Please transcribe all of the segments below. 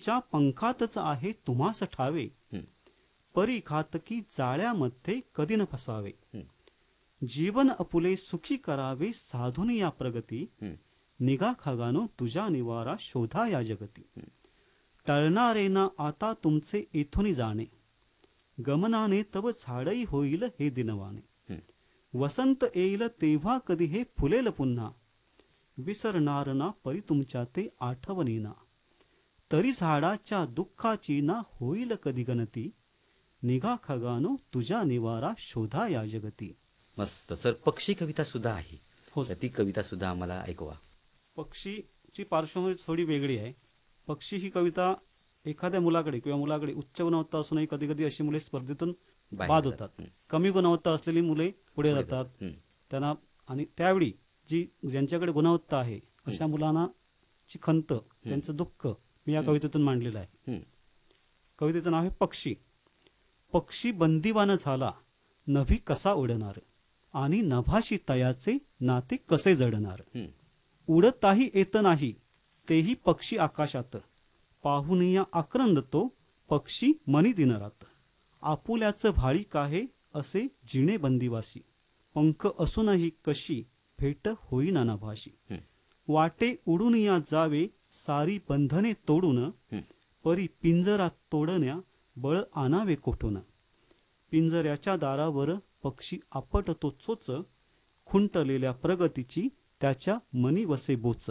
तुमच्या पंखातच आहे तुम्हास ठावे, परी घातकी जाळ्यामध्ये कधी न फसावे. जीवन आपुले सुखी करावे साधून या प्रगती, निगा खगानो तुझ्या निवारा शोधा या जगती. टळणारे ना आता तुमचे येथून जाणे, गमनाने तव झाडही होईल हे दिनवाने. वसंत येईल तेव्हा कधी हे फुलेल पुन्हा, विसरणार ना परी तुमच्या ते आठवणीना. तरी झाडाच्या दुःखाची ना होईल कधी गणती, निगा खगानो तुझ्या निवारा शोधा या जगती. मस्त सर. पक्षी कविता सुद्धा आहे. हो तर ती कविता सुद्धा आम्हाला ऐकवा. पक्षीची पार्श्वभूमी थोडी वेगळी आहे. पक्षी ही कविता एखाद्या मुलाकडे किंवा मुलाकडे उच्च गुणवत्ता असूनही कधी कधी अशी मुले स्पर्धेतून बाद होतात. कमी गुणवत्ता असलेली मुले पुढे जातात त्यांना, आणि त्यावेळी ज्यांच्याकडे गुणवत्ता आहे अशा मुलांना ची खंत, त्यांचं दुःख मी या कवितेतून मांडलेलं आहे. कवितेचं नाव आहे पक्षी. पक्षी बंदिवान झाला नभी कसा उडणार, आणि नभाशी तयाचे नाते कसे जडणार. उडताही येत नाही तेही पक्षी आकाशात, पाहून या आक्रंद तो पक्षी मनी दिनरात. आपुल्याचं भाळी काहे असे जिणे बंदिवासी, पंख असूनही कशी भेट होईना नभाशी. वाटे उडून या जावे सारी बंधने तोडून, परी पिंजरा तोडण्या बळ आणावे कोठून. पिंजऱ्याच्या दारावर पक्षी आपटतो चोच, खुंटलेल्या प्रगतीची त्याच्या मनी वसे बोच.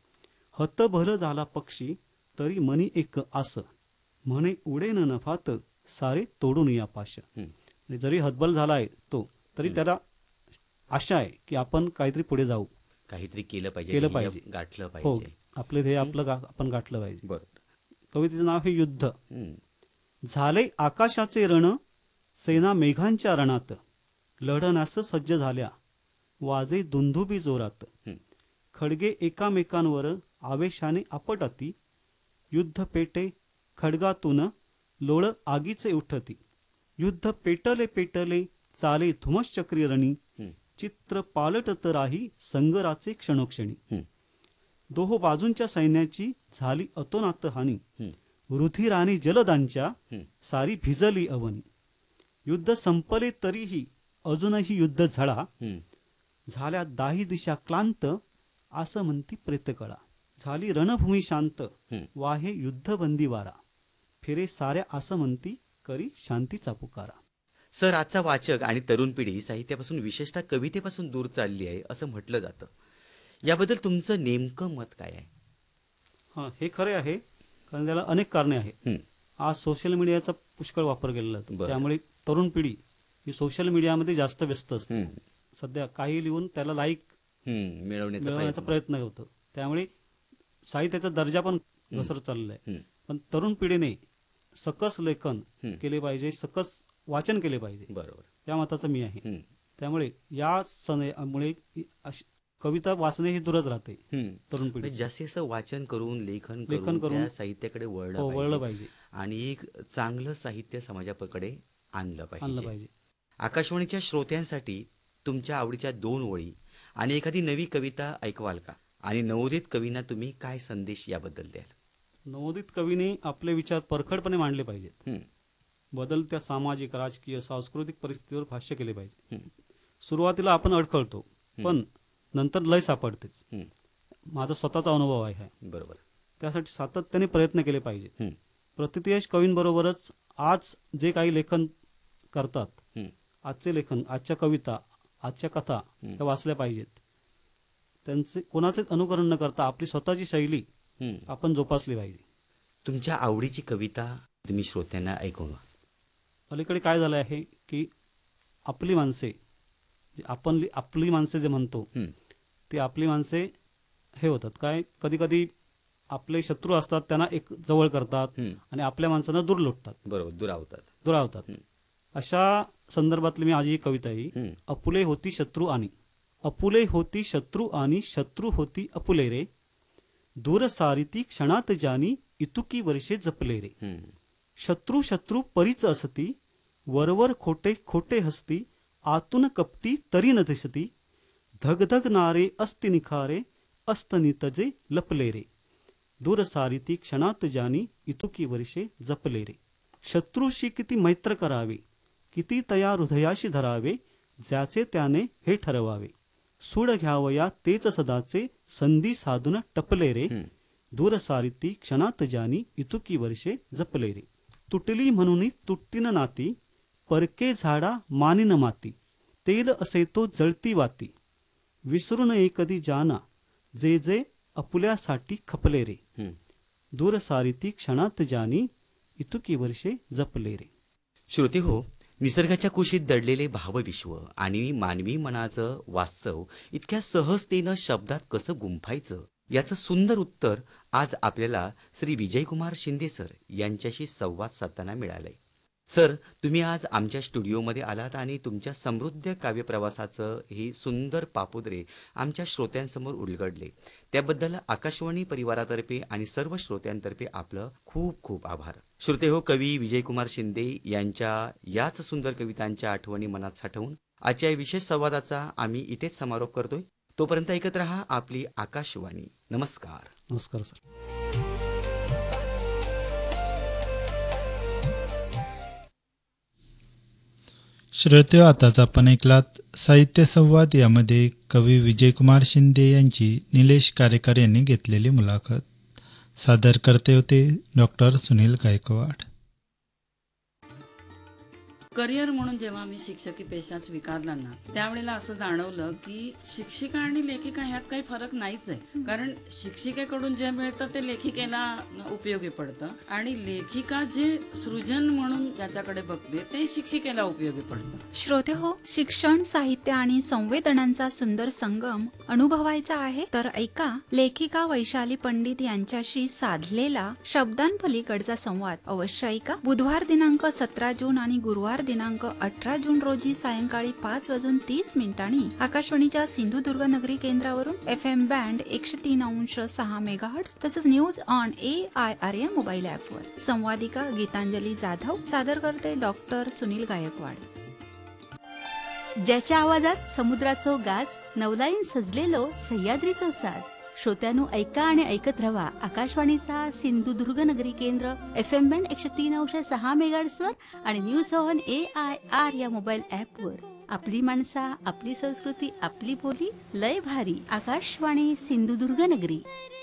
हतभर झाला पक्षी तरी मनी एक आस, म्हणे उडेन नभात सारे तोडून या पाश. जरी हतबल झाला आहे तो, तरी त्याला आशा आहे की आपण काहीतरी पुढे जाऊ, काहीतरी केलं पाहिजे, गाठलं हो, पाहिजे. आपले ध्येय आपलं आपण गाठलं पाहिजे. बरोबर. कवितेचं नाव आहे युद्ध. झाले आकाशाचे रण, सेना मेघांच्या रणात, लढण्यास सज्ज झाल्या वाजे दुंदुबी जोरात. खडगे एकामेकांवर आवेशाने आपटती, युद्ध पेटे खडगातून लोळ आगीचे उठती. युद्ध पेटले पेटले चाले धुमश्चक्री रणी, चित्र पालटत राही संगराचे क्षणोक्षणी. दोहो बाजूंच्या सैन्याची झाली अतोनात हानी, रुधिराने जलदांच्या सारी भिजली अवनी. युद्ध संपले तरीही अजूनही युद्ध झळा, झाल्या दाही दिशा क्लांत असं म्हणती प्रेतकळा. झाली रणभूमी शांत वाहे युद्धबंदी वारा, फिरे साऱ्या असं म्हणती करी शांतीचा पुकारा. सर, आजचा वाचक आणि तरुण पिढी साहित्यापासून विशेषतः कवितेपासून दूर चालली आहे असं म्हटलं जातं. याबद्दल तुमचं नेमकं मत काय आहे? हां, हे खरे आहे, कारण त्याला अनेक कारणे आहेत. आज सोशल मीडियाचा पुष्कळ वापर केलेला जातो, त्यामुळे तरुण पिढी ही सोशल मीडियामध्ये जास्त व्यस्त असते. सध्या काही लिहून त्याला लाईक मिळवण्याचा प्रयत्न होतो, त्यामुळे साहित्याचा दर्जा पण घसरत चाललेला आहे. पण तरुण पिढीने सकस लेखन केले पाहिजे, सकस वाचन केले पाहिजे, बरोबर, या मताचं मी आहे. त्यामुळे या सणामुळे कविता वाचणे हे दूरच राहते. तरुण पिढी जास्तीत जास्त वाचन करून लेखन करून साहित्याकडे वळलं पाहिजे आणि एक चांगलं साहित्य समाजाकडे आणलं पाहिजे. आकाशवाणीच्या श्रोत्यांसाठी तुमच्या आवडीच्या 2 ओळी आणि एखादी नवी कविता ऐकवाल का? आणि नवोदित कवींना तुम्ही काय संदेश याबद्दल द्याल? नवोदित कवीने आपले विचार परखडपणे मांडले पाहिजेत. बदलत्या सामाजिक, राजकीय, सांस्कृतिक परिस्थितीवर भाष्य केले पाहिजे. सुरुवातीला आपण अडखळतो, पण नंतर लय सापडतेच. माझा स्वतःचा अनुभव आहे. बरोबर. त्यासाठी सातत्याने प्रयत्न केले पाहिजे. प्रतिथयश कवींबरोबरच आज जे काही लेखन करतात, आजचे लेखन, आजच्या कविता, आजच्या कथा या वाचल्या पाहिजेत. त्यांचे कोणाचेच अनुकरण न करता आपली स्वतःची शैली आपण जोपासली पाहिजे. तुमच्या आवडीची कविता तुम्ही श्रोत्यांना ऐकवा. अलीकडे काय झालं आहे की आपली माणसे, आपली माणसे जे म्हणतो ते आपली माणसे हे होतात काय, कधी कधी आपले शत्रू असतात त्यांना एक जवळ करतात आणि आपल्या माणसांना दूर लोटतात. बरोबर, दुरावतात. अशा संदर्भातली मी आज ही कविता आहे. अपुले होती शत्रू आणि, अपुले होती शत्रू आणि शत्रू होती अपुले रे, दूर सारिती क्षणात जानी इतुकी वर्षे जपले रे. शत्रू शत्रू परीच असती, वरवर खोटे खोटे हसती, आतून कपटी तरी न दिसती, धगधग नारे अस्ति निखारे, अस्तनितजे लपले रे. दूर सारिती क्षणात जानी इतुकी वर्षे जपले रे. शत्रूशी किती मैत्र करावे, किती तया हृदयाशी धरावे, ज्याचे त्याने हे ठरवावे. सूड घ्यावया तेच सदाचे, संधी साधून टपले रे. दूर सारिती क्षणात जानी इतुकी वर्षे जपले रे. तुटली म्हणून तुट्टीन नाती, परके झाडा मानिन माती. तेल असे तो जळती वाती, विसरून कधी जाना, जे जे अपुल्यासाठी खपले रे. दूर सारिती क्षणात जानी इतुकी वर्षे जपले रे. श्रोते हो, निसर्गाच्या कुशीत दडलेले भावविश्व आणि मानवी मनाचं वास्तव इतक्या सहजतेनं शब्दात कसं गुंफायचं याचं सुंदर उत्तर आज आपल्याला श्री विजयकुमार शिंदे सर यांच्याशी संवाद साधताना मिळालंय. सर, तुम्ही आज आमच्या स्टुडिओमध्ये आलात आणि तुमच्या समृद्ध काव्यप्रवासाचं हे सुंदर पापुद्रे आमच्या श्रोत्यांसमोर उलगडले. त्याबद्दल आकाशवाणी परिवारातर्फे आणि सर्व श्रोत्यांतर्फे आपलं खूप खूप आभार. श्रोते हो, कवी विजयकुमार शिंदे यांच्या याच सुंदर कवितांच्या आठवणी मनात साठवून आजच्या विशेष संवादाचा आम्ही इथेच समारोप करतोय. तोपर्यंत ऐकत रहा आपली आकाशवाणी. नमस्कार. नमस्कार सर. श्रोते, आताच आपण ऐकलात साहित्य संवाद. यामध्ये कवी विजयकुमार शिंदे यांची निलेश कारेकर यांनी घेतलेली मुलाखत. सादर करते होते डॉक्टर सुनील गायकवाड. करिअर म्हणून जेव्हा मी शिक्षकी पेशा स्वीकारला ना, त्यावेळेला असं जाणवलं की शिक्षिका आणि लेखिका ह्यात काही फरक नाहीच आहे. कारण शिक्षिकेकडून जे मिळतं ते लेखिकेला उपयोगी पडतं आणि लेखिका जे सृजन म्हणून ज्याच्याकडे बघते ते शिक्षिकेला उपयोगी पडतं. श्रोते हो, शिक्षण, साहित्य आणि संवेदनांचा सुंदर संगम अनुभवायचा आहे तर ऐका लेखिका वैशाली पंडित यांच्याशी साधलेला शब्दांपलीकडचा संवाद. अवश्य ऐका. बुधवार दिनांक 17 जून आणि गुरुवार दिनांक 18 जून रोजी सायंकाळी 5:30 आकाशवाणीच्या सिंधुदुर्ग नगरी केंद्रावरून FM बँड 103.6 मेगाहर्ट्झ तसंच न्यूज ऑन AIRM मोबाईल ॲपवर. संवादिका गीतांजली जाधव, सादर करते डॉक्टर सुनील गायकवाड. ज्याच्या आवाजात समुद्राचो गाज, नवलाईन सजलेलो सह्याद्रीचो साज. श्रोत्यानो, ऐका आणि ऐकत रहा आकाशवाणीचा सिंधुदुर्ग नगरी केंद्र FM बँड 103.6 मेगाहर्ट्झवर आणि न्यूज ऑन AIR या मोबाईल ॲपवर. आपली माणसा, आपली संस्कृती, आपली बोली, लय भारी. आकाशवाणी सिंधुदुर्ग नगरी.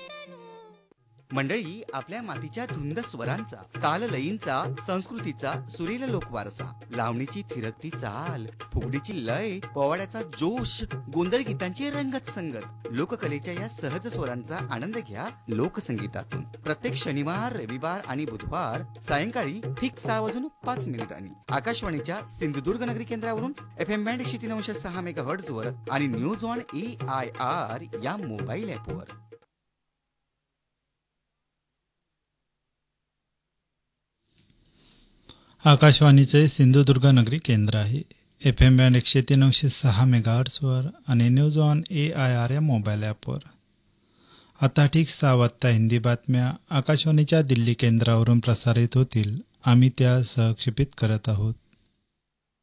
मंडळी, आपल्या मातीच्या धुंद स्वरांचा, ताललयींचा, संस्कृतीचा सुरेल लोकवारसा, लावणीची थिरकती चाल, फुगडीची लय, पोवाड्याचा जोश, गोंधळ गीतांची रंगत संगत, लोककलेच्या या सहज स्वरांचा आनंद घ्या लोकसंगीतातून. प्रत्येक शनिवार, रविवार आणि बुधवार सायंकाळी ठीक 6:05 आकाशवाणीच्या सिंधुदुर्ग नगरी केंद्रावरून FM बँड 103.6 मेगाहर्ट्झवर आणि न्यूज ऑन AIR या मोबाईल ॲपवर. आकाशवाणीचे सिंधुदुर्ग नगरी केंद्र आहे. FM बँड 103.6 मेगाहर्ट्झवर आणि न्यूज ऑन AIR या मोबाईल ॲपवर. आता ठीक 6 वाजता हिंदी बातम्या आकाशवाणीच्या दिल्ली केंद्रावरून प्रसारित होतील. आम्ही त्या सहक्षेपित करत आहोत.